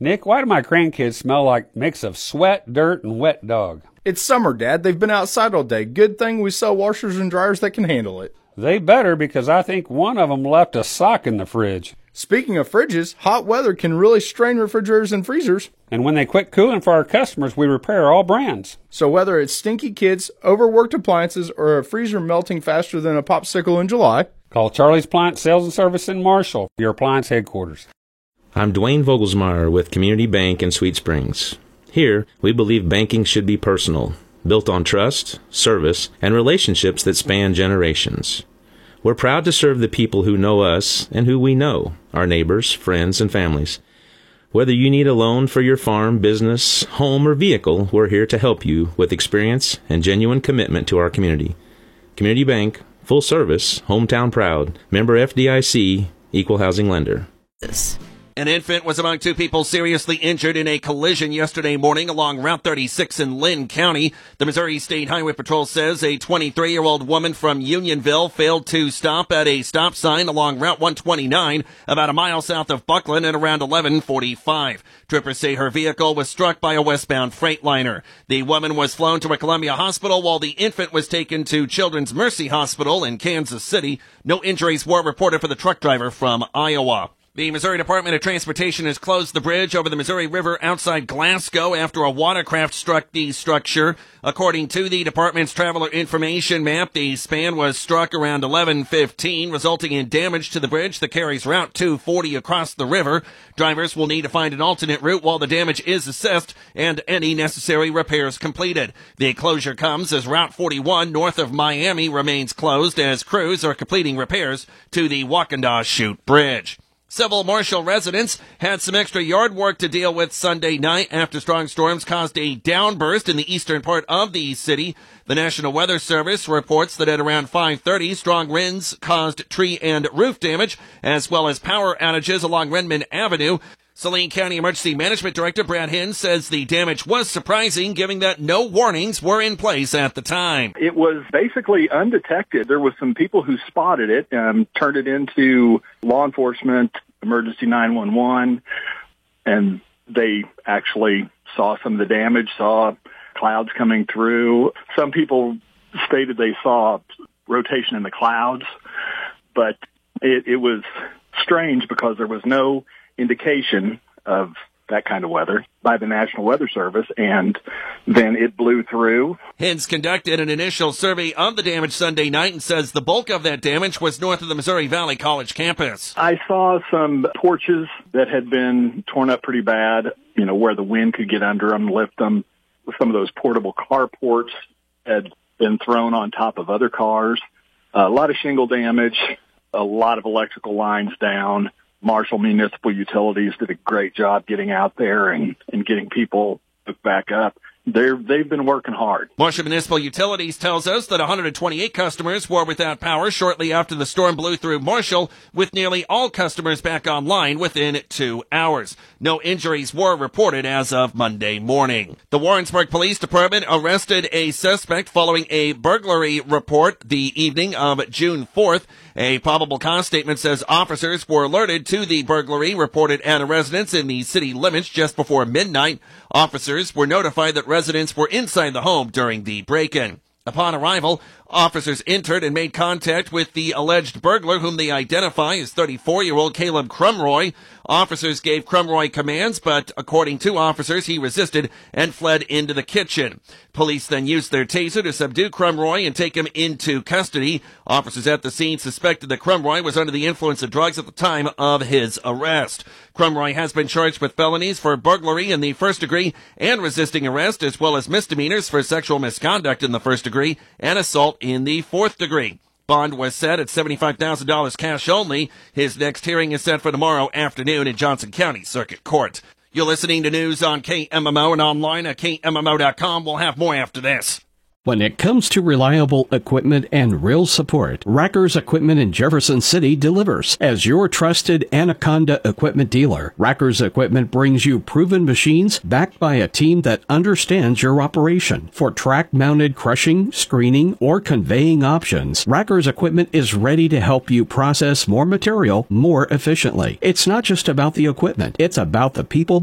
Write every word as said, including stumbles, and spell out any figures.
Nick, why do my grandkids smell like a mix of sweat, dirt, and wet dog? It's summer, Dad. They've been outside all day. Good thing we sell washers and dryers that can handle it. They better, because I think one of them left a sock in the fridge. Speaking of fridges, hot weather can really strain refrigerators and freezers. And when they quit cooling for our customers, we repair all brands. So whether it's stinky kids, overworked appliances, or a freezer melting faster than a popsicle in July, call Charlie's Appliance Sales and Service in Marshall, your appliance headquarters. I'm Dwayne Vogelsmeyer with Community Bank in Sweet Springs. Here, we believe banking should be personal, built on trust, service, and relationships that span generations. We're proud to serve the people who know us and who we know, our neighbors, friends, and families. Whether you need a loan for your farm, business, home, or vehicle, we're here to help you with experience and genuine commitment to our community. Community Bank, full service, hometown proud, member F D I C, equal housing lender. An infant was among two people seriously injured in a collision yesterday morning along Route thirty-six in Lynn County. The Missouri State Highway Patrol says a twenty-three-year-old woman from Unionville failed to stop at a stop sign along Route one twenty-nine about a mile south of Buckland at around eleven forty-five. Troopers say her vehicle was struck by a westbound Freightliner. The woman was flown to a Columbia hospital while the infant was taken to Children's Mercy Hospital in Kansas City. No injuries were reported for the truck driver from Iowa. The Missouri Department of Transportation has closed the bridge over the Missouri River outside Glasgow after a watercraft struck the structure. According to the department's traveler information map, the span was struck around eleven fifteen, resulting in damage to the bridge that carries Route two forty across the river. Drivers will need to find an alternate route while the damage is assessed and any necessary repairs completed. The closure comes as Route forty-one north of Miami remains closed as crews are completing repairs to the Wakanda Chute Bridge. Several Marshall residents had some extra yard work to deal with Sunday night after strong storms caused a downburst in the eastern part of the city. The National Weather Service reports that at around five thirty, strong winds caused tree and roof damage, as well as power outages along Renman Avenue. Saline County Emergency Management Director Brad Hinn says the damage was surprising, given that no warnings were in place at the time. It was basically undetected. There was some people who spotted it and turned it into law enforcement, emergency nine one one, and they actually saw some of the damage, saw clouds coming through. Some people stated they saw rotation in the clouds, but it, it was strange because there was no indication of that kind of weather by the National Weather Service, and then it blew through. Hins conducted an initial survey of the damage Sunday night and says the bulk of that damage was north of the Missouri Valley College campus. I saw some porches that had been torn up pretty bad, you know, where the wind could get under them, lift them. Some of those portable carports had been thrown on top of other cars. A lot of shingle damage, a lot of electrical lines down. Marshall Municipal Utilities did a great job getting out there and, and getting people hooked back up. They're, they've been working hard. Marshall Municipal Utilities tells us that one hundred twenty-eight customers were without power shortly after the storm blew through Marshall, with nearly all customers back online within two hours. No injuries were reported as of Monday morning. The Warrensburg Police Department arrested a suspect following a burglary report the evening of June fourth. A probable cause statement says officers were alerted to the burglary reported at a residence in the city limits just before midnight. Officers were notified that residents were inside the home during the break-in. Upon arrival, officers entered and made contact with the alleged burglar, whom they identify as thirty-four-year-old Caleb Crumroy. Officers gave Crumroy commands, but according to officers, he resisted and fled into the kitchen. Police then used their taser to subdue Crumroy and take him into custody. Officers at the scene suspected that Crumroy was under the influence of drugs at the time of his arrest. Crumroy has been charged with felonies for burglary in the first degree and resisting arrest, as well as misdemeanors for sexual misconduct in the first degree and assault in the fourth degree. Bond was set at seventy-five thousand dollars cash only. His next hearing is set for tomorrow afternoon in Johnson County Circuit Court. You're listening to news on K M M O and online at K M M O dot com. We'll have more after this. When it comes to reliable equipment and real support, Rackers Equipment in Jefferson City delivers. As your trusted Anaconda equipment dealer, Rackers Equipment brings you proven machines backed by a team that understands your operation. For track-mounted crushing, screening, or conveying options, Rackers Equipment is ready to help you process more material more efficiently. It's not just about the equipment, it's about the people